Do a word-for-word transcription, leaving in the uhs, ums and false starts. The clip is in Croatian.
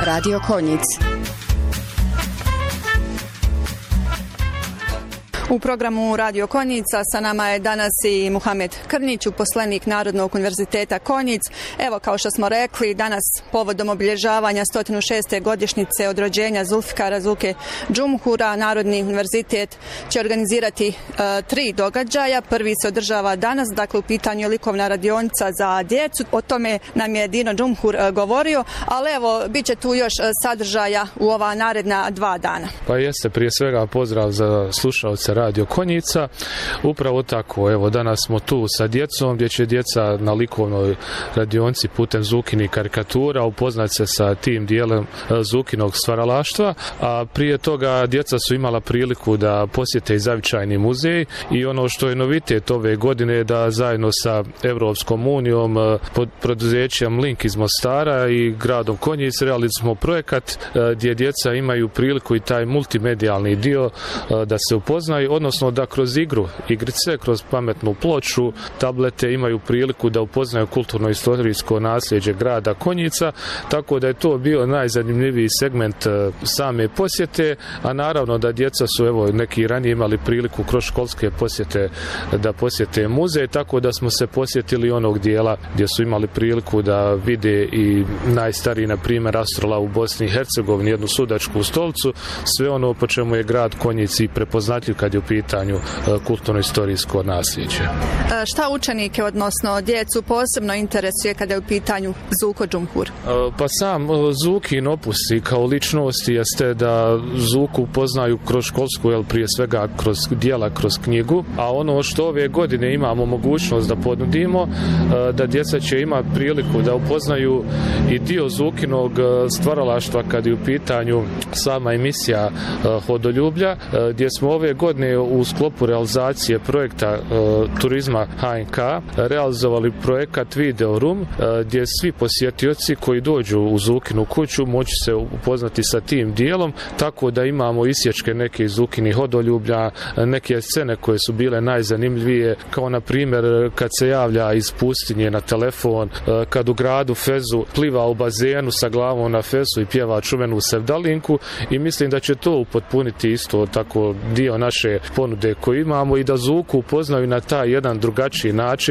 Radio Konjic. U programu Radio Konjica sa nama je danas i Muhamed Krnić, uposlenik Narodnog univerziteta Konjic. Evo, kao što smo rekli, danas povodom obilježavanja sto šeste godišnjice od rođenja Zulfikara Zuke Džumhura, Narodni univerzitet će organizirati e, tri događaja. Prvi se održava danas, dakle u pitanju je likovna radionica za djecu. O tome nam je Dino Džumhur e, govorio, ali evo, bit će tu još sadržaja u ova naredna dva dana. Pa jeste, prije svega pozdrav za slušalce Radio Konjica. Upravo tako, evo danas smo tu sa djecom gdje će djeca na likovnoj radionci putem Zukinih karikatura upoznati se sa tim dijelom Zukinog stvaralaštva, a prije toga djeca su imala priliku da posjete i Zavičajni muzej i ono što je novitet ove godine je da zajedno sa Europskom unijom, pod preduzećem Link iz Mostara i gradom Konjic realizirali smo projekat gdje djeca imaju priliku i taj multimedijalni dio da se upoznaju, odnosno da kroz igru, igrice, kroz pametnu ploču, tablete imaju priliku da upoznaju kulturno-istorijsko nasljeđe grada Konjica, tako da je to bio najzanimljiviji segment same posjete, a naravno da djeca su, evo, neki ranije imali priliku kroz školske posjete da posjete muzej, tako da smo se posjetili onog dijela gdje su imali priliku da vide i najstariji, na primjer, astrolav u Bosni i Hercegovini, jednu sudačku stolicu, sve ono po čemu je grad Konjic i prepoznatljiv kad je u pitanju kulturno-istorijsko nasljeđe. Šta učenike, odnosno djecu, posebno interesuje kada je u pitanju Zuko Džumhur? Pa sam Zukin opus i kao ličnosti jeste da Zuku poznaju kroz školsku, jel, prije svega kroz djela, kroz knjigu, a ono što ove godine imamo mogućnost da ponudimo, da djeca će imati priliku da upoznaju i dio Zukinog stvaralaštva kad je u pitanju sama emisija Hodoljublja, gdje smo ove godine u sklopu realizacije projekta uh, turizma H N K realizovali projekat Video Room, uh, gdje svi posjetioci koji dođu u Zukinu kuću moći se upoznati sa tim dijelom, tako da imamo isječke neke iz Zukinih Hodoljublja, neke scene koje su bile najzanimljivije, kao na primjer kad se javlja iz pustinje na telefon, uh, kad u gradu Fezu pliva u bazenu sa glavom na Fezu i pjeva čuvenu sevdalinku, i mislim da će to upotpuniti isto tako dio naše ponude koju imamo i da Zuku upoznaju na taj jedan drugačiji način,